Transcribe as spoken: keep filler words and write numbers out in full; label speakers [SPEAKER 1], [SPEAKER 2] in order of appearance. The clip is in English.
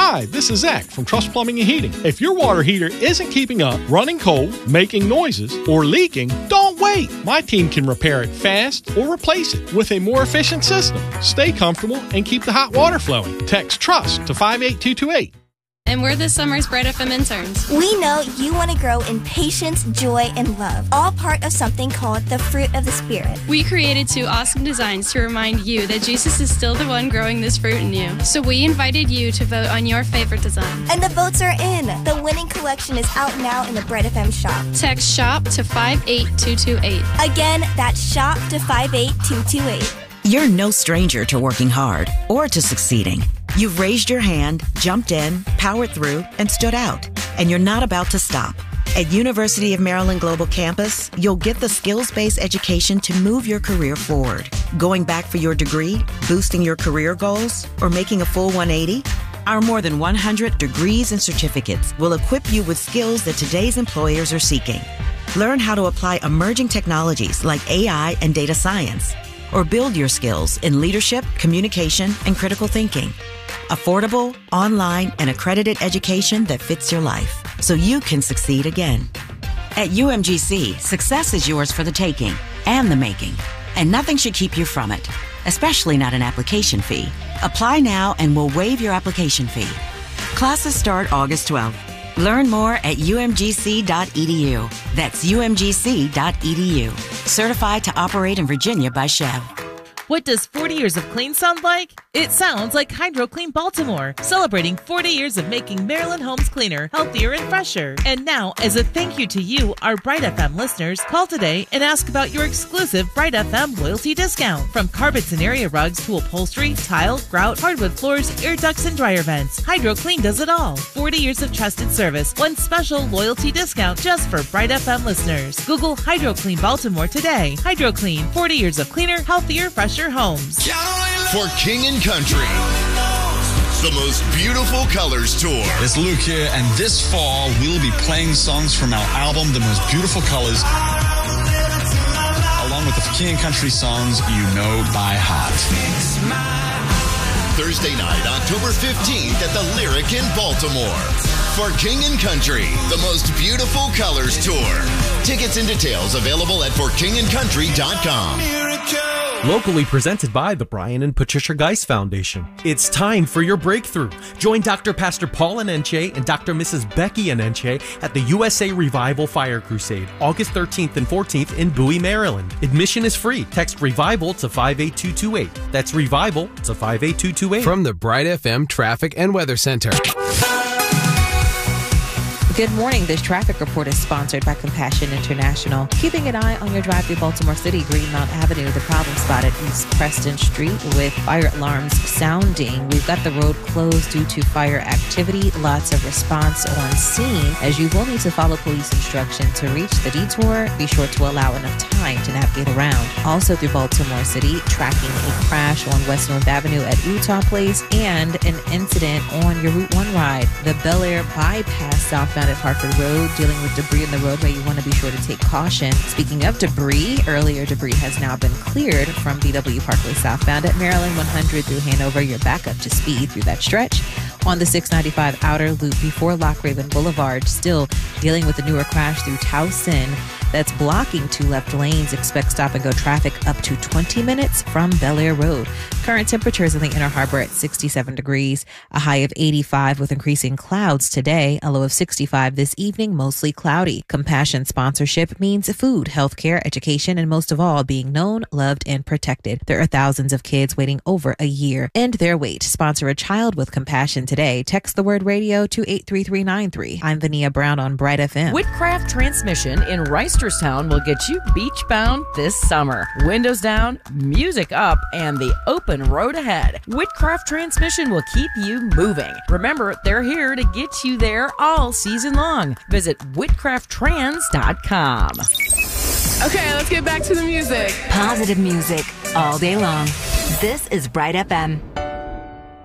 [SPEAKER 1] Hi, this is Zach from Trust Plumbing and Heating. If your water heater isn't keeping up, running cold, making noises, or leaking, don't wait. My team can repair it fast or replace it with a more efficient system. Stay comfortable and keep the hot water flowing. Text TRUST to five eight two two eight.
[SPEAKER 2] And we're this summer's Bright F M interns.
[SPEAKER 3] We know you want to grow in patience, joy, and love, all part of something called the fruit of the Spirit.
[SPEAKER 2] We created two awesome designs to remind you that Jesus is still the one growing this fruit in you. So we invited you to vote on your favorite design.
[SPEAKER 3] And the votes are in. The winning collection is out now in the Bright F M shop.
[SPEAKER 2] Text SHOP to five eight two two eight.
[SPEAKER 3] Again, that's SHOP to five eight two two eight.
[SPEAKER 4] You're no stranger to working hard or to succeeding. You've raised your hand, jumped in, powered through, and stood out. And you're not about to stop. At University of Maryland Global Campus, you'll get the skills-based education to move your career forward. Going back for your degree, boosting your career goals, or making a full one eighty? Our more than one hundred degrees and certificates will equip you with skills that today's employers are seeking. Learn how to apply emerging technologies like A I and data science, or build your skills in leadership, communication, and critical thinking. Affordable, online, and accredited education that fits your life, so you can succeed again. At U M G C, success is yours for the taking and the making, and nothing should keep you from it, especially not an application fee. Apply now and we'll waive your application fee. Classes start August twelfth. Learn more at U M G C dot E D U. That's U M G C dot E D U. Certified to operate in Virginia by Chev.
[SPEAKER 5] What does forty years of clean sound like? It sounds like HydroClean Baltimore, celebrating forty years of making Maryland homes cleaner, healthier, and fresher. And now, as a thank you to you, our Bright F M listeners, call today and ask about your exclusive Bright F M loyalty discount. From carpets and area rugs to upholstery, tile, grout, hardwood floors, air ducts, and dryer vents, HydroClean does it all. forty years of trusted service, one special loyalty discount just for Bright F M listeners. Google HydroClean Baltimore today. HydroClean, forty years of cleaner, healthier, fresher homes.
[SPEAKER 6] For King and Country, the most beautiful colors tour.
[SPEAKER 7] It's Luke here, and this fall we'll be playing songs from our album, The Most Beautiful Colors, along with the King and Country songs you know by heart.
[SPEAKER 6] Thursday night, October fifteenth at the Lyric in Baltimore. For King and Country, the most beautiful colors tour. Tickets and details available at for king and country dot com.
[SPEAKER 8] Locally presented by the Brian and Patricia Geis Foundation. It's time for your breakthrough. Join Doctor Pastor Paul Anenche and Doctor Missus Becky Anenche at the U S A Revival Fire Crusade, August thirteenth and fourteenth in Bowie, Maryland. Admission is free. Text REVIVAL to five eight two two eight. That's REVIVAL to five eight two two eight.
[SPEAKER 9] From the Bright F M Traffic and Weather Center.
[SPEAKER 10] Good morning. This traffic report is sponsored by Compassion International. Keeping an eye on your drive through Baltimore City, Greenmount Avenue, the problem spot at East Preston Street with fire alarms sounding. We've got the road closed due to fire activity. Lots of response on scene, as you will need to follow police instruction to reach the detour. Be sure to allow enough time to navigate around. Also through Baltimore City, tracking a crash on West North Avenue at Utah Place and an incident on your Route one ride. The Bel Air bypass southbound at Hartford Road, dealing with debris in the roadway. You want to be sure to take caution. Speaking of debris, earlier debris has now been cleared from B W Parkway southbound at Maryland one hundred through Hanover. You're back up to speed through that stretch. On the six ninety-five outer loop before Lock Raven Boulevard, still dealing with the newer crash through Towson that's blocking two left lanes. Expect stop and go traffic up to twenty minutes from Bel Air Road. Current temperatures in the Inner Harbor at sixty-seven degrees, a high of eighty-five with increasing clouds today, a low of sixty-five this evening, mostly cloudy. Compassion sponsorship means food, healthcare, education, and most of all, being known, loved, and protected. There are thousands of kids waiting over a year. End their wait. Sponsor a child with compassion today. Text the word radio to eight three three nine three. I'm Vania Brown on Bright F M.
[SPEAKER 11] Whitcraft Transmission in Reisterstown will get you beach-bound this summer. Windows down, music up, and the open road ahead. Whitcraft Transmission will keep you moving. Remember, they're here to get you there all season long. Visit whitcraft trans dot com.
[SPEAKER 12] Okay, let's get back to the music.
[SPEAKER 13] Positive music all day long. This is Bright F M.